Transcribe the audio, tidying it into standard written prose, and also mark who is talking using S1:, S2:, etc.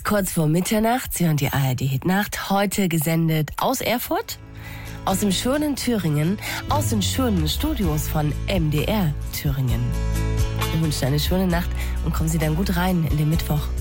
S1: kurz vor Mitternacht. Sie hören die ARD-Hitnacht. Heute gesendet aus Erfurt, aus dem schönen Thüringen, aus den schönen Studios von MDR Thüringen. Wir wünschen eine schöne Nacht und kommen Sie dann gut rein in den Mittwoch.